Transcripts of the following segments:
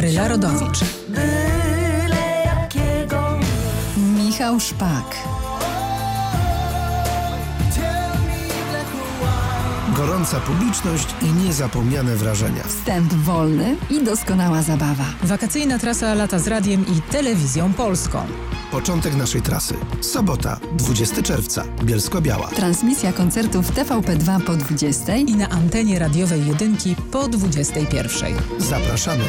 Maryla Rodowicz, byle jakiego. Michał Szpak, gorąca publiczność i niezapomniane wrażenia. wstęp wolny i doskonała zabawa. Wakacyjna trasa Lata z Radiem i Telewizją Polską. Początek naszej trasy. Sobota, 20 czerwca, Bielsko-Biała. Transmisja koncertów TVP2 po 20 i na antenie radiowej Jedynki po 21. Zapraszamy.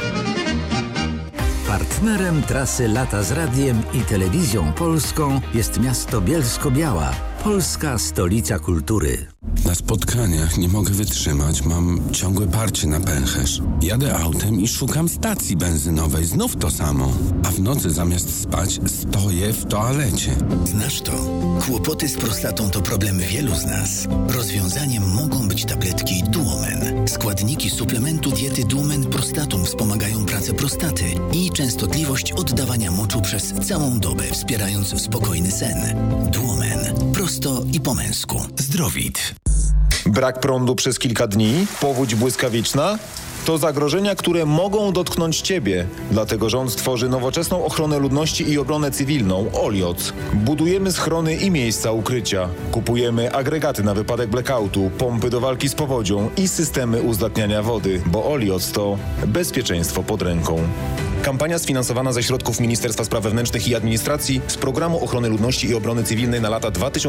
Partnerem trasy Lata z Radiem i Telewizją Polską jest miasto Bielsko-Biała, polska stolica kultury. Na spotkaniach nie mogę wytrzymać, mam ciągłe parcie na pęcherz. Jadę autem i szukam stacji benzynowej, znów to samo. A w nocy zamiast spać stoję w toalecie. Znasz to? Kłopoty z prostatą to problem wielu z nas. Rozwiązaniem mogą być tabletki Duomen. Składniki suplementu diety Duomen Prostatum wspomagają pracę prostaty i częstotliwość oddawania moczu przez całą dobę, wspierając spokojny sen. Duomen. Prosto i po męsku. Zdrowit. Brak prądu przez kilka dni, powódź błyskawiczna to zagrożenia, które mogą dotknąć Ciebie. Dlatego rząd stworzy nowoczesną ochronę ludności i obronę cywilną OLIOC. Budujemy schrony i miejsca ukrycia. Kupujemy agregaty na wypadek blackoutu, pompy do walki z powodzią i systemy uzdatniania wody, bo OLIOC to bezpieczeństwo pod ręką. Kampania sfinansowana ze środków Ministerstwa Spraw Wewnętrznych i Administracji z Programu Ochrony Ludności i Obrony Cywilnej na lata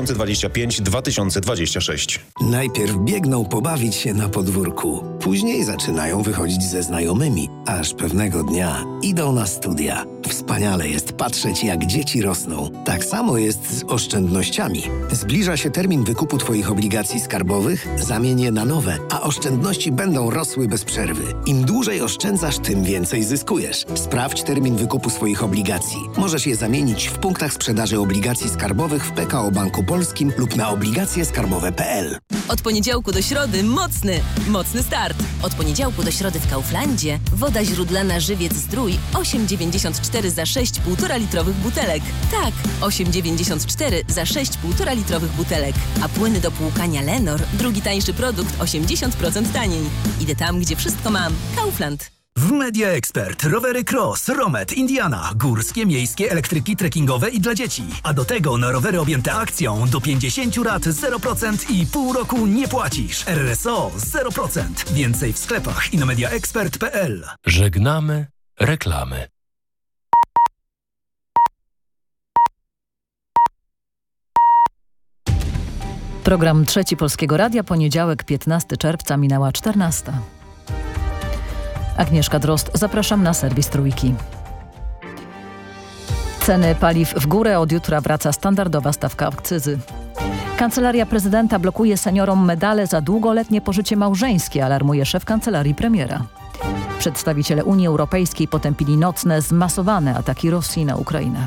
2025-2026. Najpierw biegną pobawić się na podwórku. Później zaczynają wychodzić ze znajomymi, aż pewnego dnia idą na studia. Wspaniale jest patrzeć, jak dzieci rosną. Tak samo jest z oszczędnościami. Zbliża się termin wykupu Twoich obligacji skarbowych, zamień je na nowe, a oszczędności będą rosły bez przerwy. Im dłużej oszczędzasz, tym więcej zyskujesz. Sprawdź termin wykupu swoich obligacji. Możesz je zamienić w punktach sprzedaży obligacji skarbowych w PKO Banku Polskim lub na obligacjeskarbowe.pl. Od poniedziałku do środy mocny start. Od poniedziałku do środy w Kauflandzie woda źródlana Żywiec Zdrój 8,94 za 6 1,5-litrowych butelek. Tak, 8,94 za 6 1,5-litrowych butelek. A płyny do płukania Lenor, drugi tańszy produkt 80% taniej. Idę tam, gdzie wszystko mam. Kaufland. W Media Expert rowery Cross, Romet, Indiana, górskie, miejskie, elektryki, trekkingowe i dla dzieci. A do tego na rowery objęte akcją do 50 lat 0% i pół roku nie płacisz. RSO 0%. Więcej w sklepach i na mediaexpert.pl. Żegnamy reklamy. Program Trzeci Polskiego Radia, poniedziałek 15 czerwca, minęła 14. Agnieszka Drozd, zapraszam na serwis Trójki. Ceny paliw w górę, od jutra wraca standardowa stawka akcyzy. Kancelaria prezydenta blokuje seniorom medale za długoletnie pożycie małżeńskie, alarmuje szef kancelarii premiera. Przedstawiciele Unii Europejskiej potępili nocne, zmasowane ataki Rosji na Ukrainę.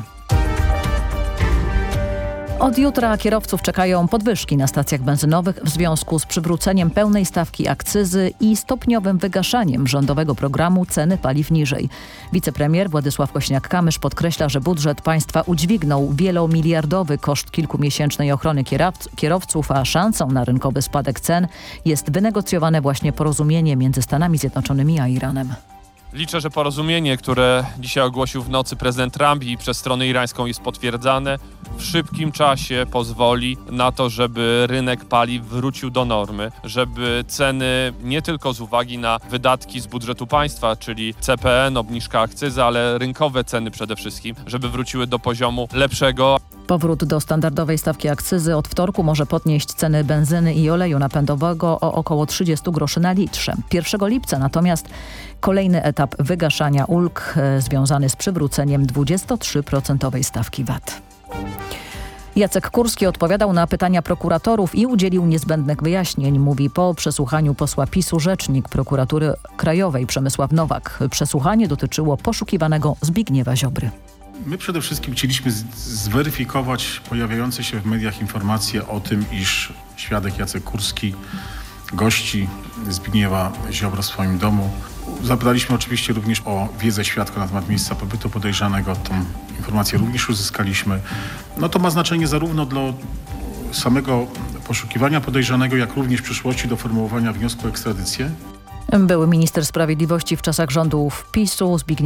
Od jutra kierowców czekają podwyżki na stacjach benzynowych w związku z przywróceniem pełnej stawki akcyzy i stopniowym wygaszaniem rządowego programu Ceny paliw niżej. Wicepremier Władysław Kośniak-Kamysz podkreśla, że budżet państwa udźwignął wielomiliardowy koszt kilkumiesięcznej ochrony kierowców, a szansą na rynkowy spadek cen jest wynegocjowane właśnie porozumienie między Stanami Zjednoczonymi a Iranem. Liczę, że porozumienie, które dzisiaj ogłosił w nocy prezydent Trump i przez stronę irańską jest potwierdzane, w szybkim czasie pozwoli na to, żeby rynek paliw wrócił do normy, żeby ceny nie tylko z uwagi na wydatki z budżetu państwa, czyli CPN, obniżka akcyzy, ale rynkowe ceny przede wszystkim, żeby wróciły do poziomu lepszego. Powrót do standardowej stawki akcyzy od wtorku może podnieść ceny benzyny i oleju napędowego o około 30 groszy na litrze. 1 lipca natomiast kolejny etap wygaszania ulg związany z przywróceniem 23% stawki VAT. Jacek Kurski odpowiadał na pytania prokuratorów i udzielił niezbędnych wyjaśnień, mówi po przesłuchaniu posła PiS-u rzecznik Prokuratury Krajowej Przemysław Nowak. Przesłuchanie dotyczyło poszukiwanego Zbigniewa Ziobry. My przede wszystkim chcieliśmy zweryfikować pojawiające się w mediach informacje o tym, iż świadek Jacek Kurski gości Zbigniewa Ziobro w swoim domu. Zapytaliśmy oczywiście również o wiedzę świadka na temat miejsca pobytu podejrzanego. Tą informację również uzyskaliśmy. No to ma znaczenie zarówno dla samego poszukiwania podejrzanego, jak również w przyszłości do formułowania wniosku o ekstradycję. Były minister sprawiedliwości w czasach rządów PiS-u Zbigniew